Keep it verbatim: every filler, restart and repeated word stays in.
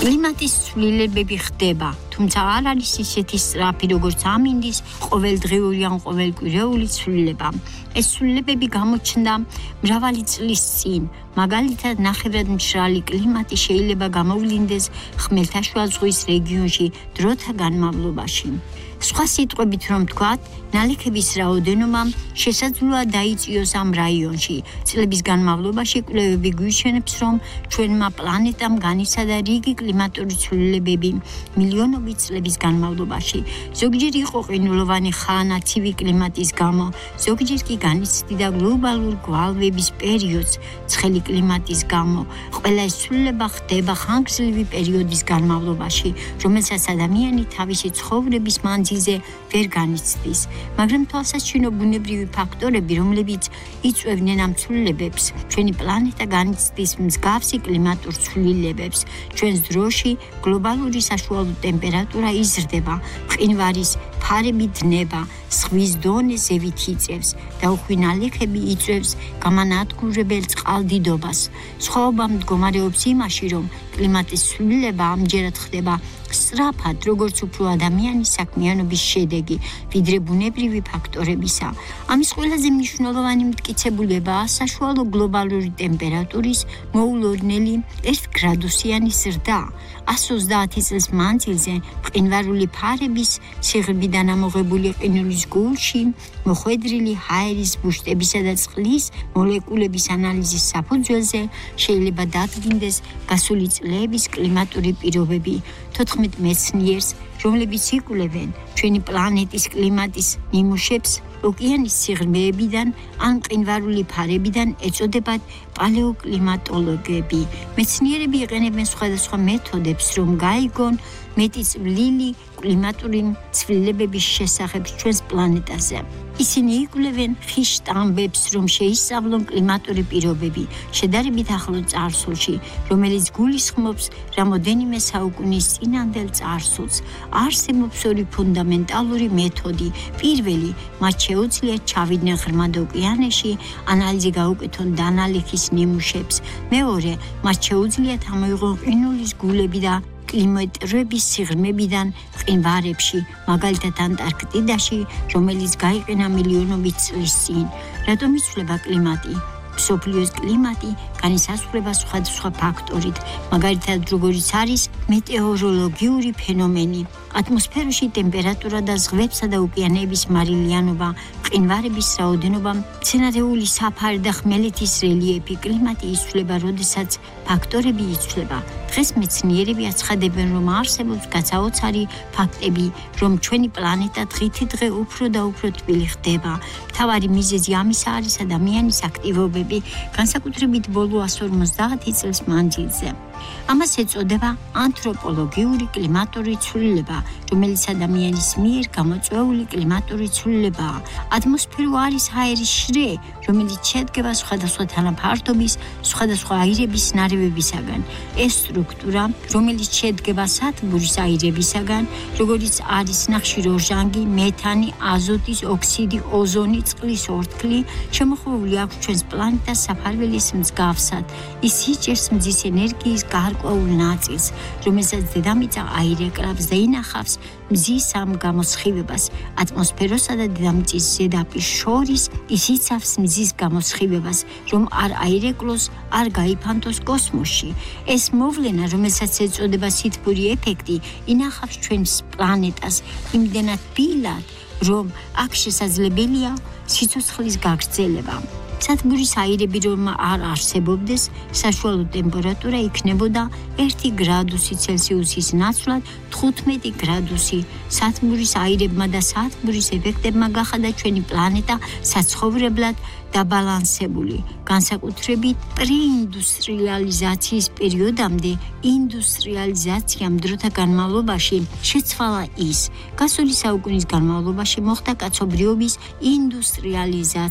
კლიმატის ცვლილებები ხდება, თუმცა არ არის ისეთი სწრაფი, როგორც ამინდის ყოველდღიური ან ყოველკვირეული ცვლილება. ეს ცვლილებები გამოჩნდა მრავალი წლის წინ. მაგალითად, ნახევრად მშრალი კლიმატი შეიძლება გამოვლინდეს ხმელთაშუა ზღვის რეგიონში დროთა განმავლობაში. სხვა სიტყვებით რომ ვთქვათ, ნალექების რაოდენობამ შესაძლოა დაიწიოს ამ რაიონში. წლების განმავლობაში კვლევები გვიჩვენებს, რომ ჩვენმა პლანეტამ განიცადა რიგი კლიმატური ცვლილებები მილიონობით წლების განმავლობაში. ზოგჯერ იყო ყინულოვანი ხანა ცივი კლიმატის გამო, ზოგჯერ კი განიცდიდა გლობალურ გვალვების პერიოდს ცხელი კლიმატის გამო. ყველა ეს ცვლილება ხდება ხანგრძლივი პერიოდის განმავლობაში, რომელსაც ადამიანი თავისი ცხოვრების მანძილზე ვერ განიცდის. მაგრამ თვალსაჩინო ბუნებრივი ფაქტორები, რომლებიც იწვევდნენ ამ ცვლილებებს, ჩვენი პლანეტა განიცდის მსგავსი კლიმატურ ცვლილებებს. ჩვენს დროში გლობალური საშუალო ტემპერატურა იზრდება, მყინვარის ფარები დნება, ზღვის დონე ზევით იწევს და უხვი ნალექები იწვევს გამანადგურებელ წყალდიდობას. სხვაობა მდგომარეობს იმაში, რომ კლიმატის ცვლილება ამჯერად ხდება სწრაფად, როგორც უფრო ადამიანის საქმიანობის შედეგი, ვიდრე ბუნებრივი ფაქტორებისა. ამის ყველაზე მნიშვნელოვანი მტკიცებულებაა საშუალო გლობალური ტემპერატურის მოულოდნელი ერთი გრადუსიანი ზრდა. εκατს ოცდაათი წლის მანძილზე მყინვარული ფარების სიღრმიდან ამოღებული ყინულის გულში მოხვედრილი ჰაერის ბუშტებისა და წყლის მოლეკულების ანალიზის საფუძველზე შეიძლება დადგინდეს გასული წლების კლიმატური პირობები. თოთხმეტ მეცნიერს, რომლებიც იკვლევენ ჩვენი პლანეტის კლიმატის ნიმუშებს, ოკეანის სიღრმეებიდან ან მყინვარული ფარებიდან ეწოდებათ პალეოკლიმატოლოგები. მეცნიერები იყენებენ სხვადასხვა მეთოდებს, რომ გაიგონ მეტი წვლილი კლიმატური ცვლილებების შესახებ ჩვენს პლანეტაზე. ისინი იკვლევენ ხის შტამბებს, რომ შეისწავლონ კლიმატური პირობები შედარებით ახლო წარსულში, რომელიც გულისხმობს რამოდენიმე საუკუნის წინანდელ წარსულს. არსებობს ორი ფუნდამენტალური მეთოდი. პირველი, მათ შეუძლიათ ჩავიდნენ ღრმად ოკეანეში, ანალიზი გაუკეთონ დანალექის ნიმუშებს. მეორე, მათ შეუძლიათ ამოიღონ ყინულის გულები და კლიმატურების სიღრმებიდან მყინვარებში, მაგალითად ანტარქტიდაში, რომელიც გაიყენა მილიონობით წლის წინ. რატომ იცვლება კლიმატი? მსოფლიოს კლიმატი განისაზღვრება სხვადასხვა ფაქტორით, მაგალითად როგორიც არის მეტეოროლოგიური ფენომენი, ატმოსფეროში ტემპერატურა და ზღვებსა და ოკეანეების მარილიანობა, მყინვარების რაოდენობა, მცენარეული საფარი და ხმელეთის რელიეფი. კლიმატი იცვლება, როდესაც ფაქტორები იცვლება. დღეს მეცნიერები აცხადებენ, რომ არსებობს გაცაოცარი ფაქტები, რომ ჩვენი პლანეტა დღითიდღე უფრო და უფრო თბილი ხდება. მთავარი მიზეზი ამისა არის ადამიანის აქტივობები, განსაკუთრებით ბოლო εκατს ორმოცდაათი წლის მანძილზე. ამას ეწოდება ანთროპოლოგიური კლიმატური ცვლილება, რომელიც ადამიანის მიერ გამოწვეული კლიმატური ცვლილებაა. ატმოსფერო არის ჰაერის შრე, რომელიც შედგება სხვადასხვა თანაფარდობის, სხვადასხვა აირების ნარევებისაგან. ეს სტრუქტურა, რომელიც შედგება სათბურის აირებისაგან, როგორიც არის ნახშირორჟანგი, მეთანი, აზოტის ოქსიდი, ოზონი, წყლის ორთქლი, შემოხვეული აქვს ჩვენს პლანეტას საფარველის მსგავსად. ის იჭერს მზის ენერგიის გარკვეულ ნაწილს, რომელსაც დედამიწა აირეკლავს და ინახავს მზის ამ გამოსხივებას. ატმოსფეროსა და დედამიწის ზედაპირს შორის ის იცავს მზის გამოსხივებას, რომ არ აირეკლოს, არ გაიფანტოს კოსმოსში. ეს მოვლენა, რომელსაც ეწოდება სითბური ეფექტი, ინახავს ჩვენს პლანეტას იმდენად ბილად, რომ აქ შესაძლებელია სიცოცხლის გაგრძელება. სათბურის აირები რომ არ არსებობდეს, საშუალო ტემპერატურა იქნებოდა ერთი გრადუსი ცელსიუსის ნაცვლად თხუთმეტი გრადუსი. სათბურის აირებმა და სათბურის ეფექტებმა გახადა ჩვენი პლანეტა საცხოვრებლად დაბალანსებული. განსაკუთრებით პრეინდუსტრიალიზაციის პერიოდამდე ინდუსტრიალიზაციამ დროთა განმავლობაში შეცვალა ის. გასული საუკუნის განმავლობაში მოხდა კაცობრიობის ინდუსტრიალიზაცია.